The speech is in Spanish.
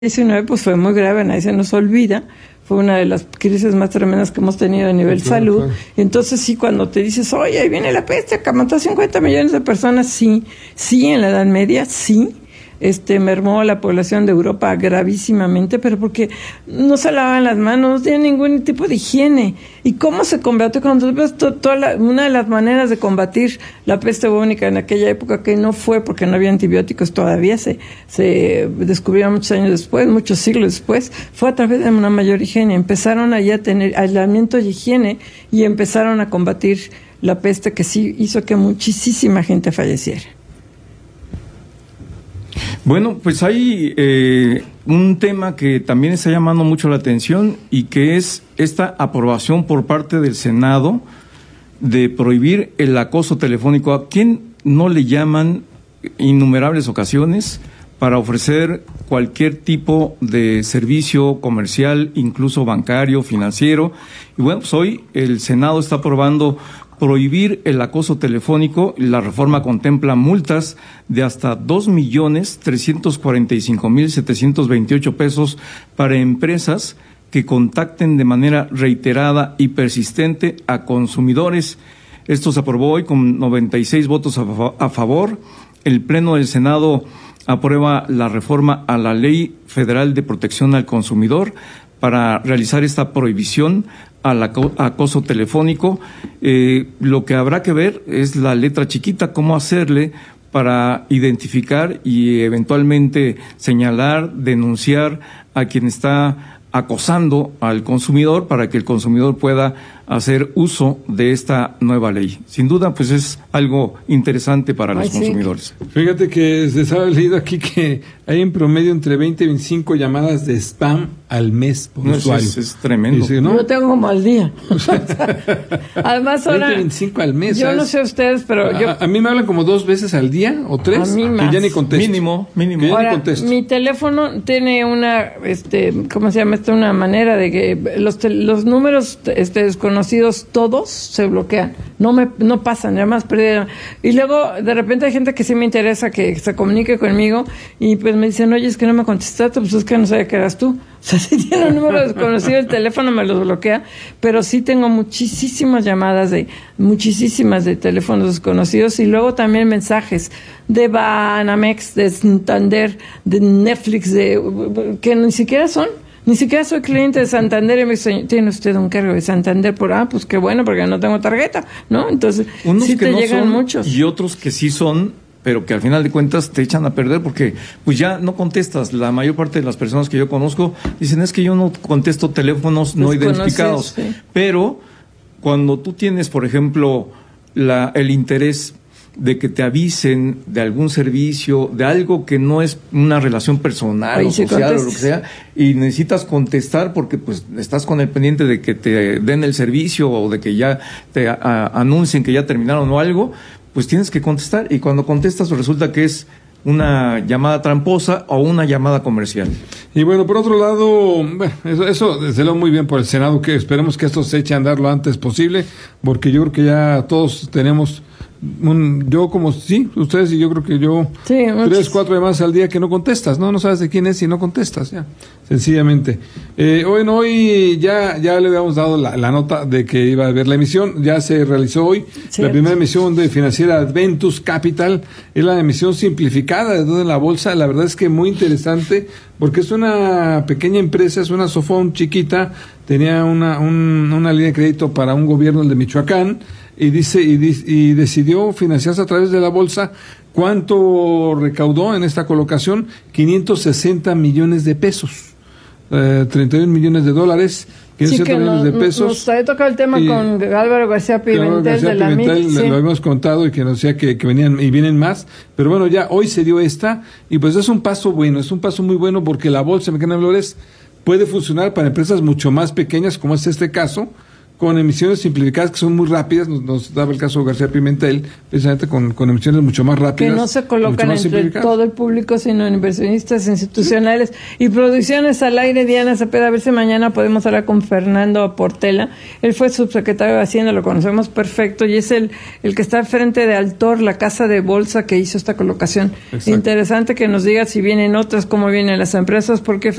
19 pues fue muy grave, nadie se nos olvida, fue una de las crisis más tremendas que hemos tenido a nivel salud. Claro. Entonces sí, cuando te dices, oye, ahí viene la peste, que mató a 50 millones de personas, sí, en la Edad Media, sí, mermó a la población de Europa gravísimamente, pero porque no se lavaban las manos, no tenían ningún tipo de higiene. ¿Y cómo se combate? Cuando ves una de las maneras de combatir la peste bubónica en aquella época, que no fue porque no había antibióticos todavía, se descubrieron muchos años después, muchos siglos después, fue a través de una mayor higiene. Empezaron allí a tener aislamiento y higiene y empezaron a combatir la peste, que sí hizo que muchísima gente falleciera. Bueno, pues hay un tema que también está llamando mucho la atención y que es esta aprobación por parte del Senado de prohibir el acoso telefónico. ¿A quién no le llaman innumerables ocasiones para ofrecer cualquier tipo de servicio comercial, incluso bancario, financiero? Y bueno, pues hoy el Senado está aprobando prohibir el acoso telefónico. La reforma contempla multas de hasta 2.345.728 pesos para empresas que contacten de manera reiterada y persistente a consumidores. Esto se aprobó hoy con 96 votos a favor. El Pleno del Senado aprueba la reforma a la Ley Federal de Protección al Consumidor para realizar esta prohibición al acoso telefónico. Lo que habrá que ver es la letra chiquita, cómo hacerle para identificar y eventualmente señalar, denunciar a quien está acosando al consumidor, para que el consumidor pueda hacer uso de esta nueva ley. Sin duda, pues es algo interesante para los consumidores. Fíjate que se ha leído aquí que hay en promedio entre 20 y 25 llamadas de spam al mes por usuario. Es tremendo. Dice, ¿no? Yo tengo como al día. Además, ahora 20, 25 al mes. Yo ¿sabes? No sé ustedes, pero a mí me hablan como 2 veces al día o 3. A mí más. Que ya ni contesto. Mínimo. Ahora, mi teléfono tiene una, ¿cómo se llama esto? Una manera de que los números desconocidos todos se bloquean, no pasan, ya más perdieron. Y luego de repente hay gente que sí me interesa que se comunique conmigo y pues me dicen, oye, es que no me contestaste, pues es que no sabía que eras tú. O sea, si tiene un número desconocido, el teléfono me los bloquea, pero sí tengo muchísimas llamadas de teléfonos desconocidos, y luego también mensajes de Banamex, de Santander, de Netflix, que ni siquiera soy cliente de Santander, y me dice, ¿tiene usted un cargo de Santander? Pues qué bueno, porque no tengo tarjeta, ¿no? Entonces, unos sí que te no llegan son, muchos. Y otros que sí son, pero que al final de cuentas te echan a perder, porque pues ya no contestas. La mayor parte de las personas que yo conozco dicen, es que yo no contesto teléfonos no identificados. Sí. Pero cuando tú tienes, por ejemplo, el interés de que te avisen de algún servicio, de algo que no es una relación personal o social o lo que sea, y necesitas contestar porque pues estás con el pendiente de que te den el servicio o de que ya te anuncien que ya terminaron o algo, pues tienes que contestar, y cuando contestas resulta que es una llamada tramposa o una llamada comercial. Y bueno, por otro lado, eso desde luego muy bien por el Senado, que esperemos que esto se eche a andar lo antes posible, porque yo creo que ya todos tenemos ustedes y yo creo que yo 3, 4 llamadas al día que no contestas, no sabes de quién es y no contestas, ya, sencillamente. Hoy ya le habíamos dado la nota de que iba a haber la emisión, ya se realizó hoy. Cierto. La primera emisión de financiera Adventus Capital es la emisión simplificada de la bolsa. La verdad es que muy interesante, porque es una pequeña empresa, es una Sofón chiquita, tenía una línea de crédito para un gobierno, el de Michoacán, y decidió financiarse a través de la bolsa. ¿Cuánto recaudó en esta colocación? 560 millones de pesos, 31 millones de dólares, 560 millones de pesos. Nos había tocado el tema con Álvaro García Pimentel de la MIT. Lo habíamos contado, y que nos decía que venían y vienen más, pero bueno, ya hoy se dio esta, y pues es un paso bueno, es un paso muy bueno, porque la Bolsa Mexicana de Valores puede funcionar para empresas mucho más pequeñas, como es este caso, con emisiones simplificadas que son muy rápidas. Nos daba el caso García Pimentel, precisamente con emisiones mucho más rápidas. Que no se colocan entre todo el público, sino en inversionistas institucionales. Y Producciones al Aire, Diana Cepeda, a ver si mañana podemos hablar con Fernando Portela. Él fue subsecretario de Hacienda, lo conocemos perfecto, y es el que está al frente de Altor, la casa de bolsa que hizo esta colocación. Exacto. Interesante que nos diga si vienen otras, cómo vienen las empresas, porque